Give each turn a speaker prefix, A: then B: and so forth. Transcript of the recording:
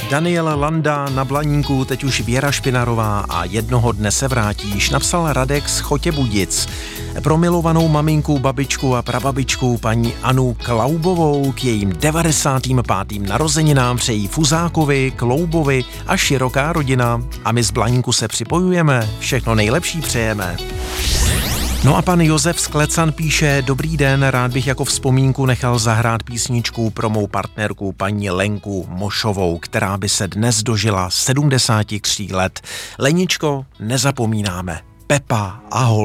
A: Daniel Landa na Blaníku, teď už Věra Špinarová a jednoho dne se vrátíš, napsal Radek z Chotěbudic. Pro milovanou maminku, babičku a prababičku paní Anu Klaubovou k jejím 95. narozeninám přejí Fuzákovi, Kloubovi a široká rodina. A my z Blaníku se připojujeme, všechno nejlepší přejeme. No a pan Josef z Klecan píše: Dobrý den, rád bych jako vzpomínku nechal zahrát písničku pro mou partnerku paní Lenku Mošovou, která by se dnes dožila 73 let. Leničko, nezapomínáme. Pepa, ahoj.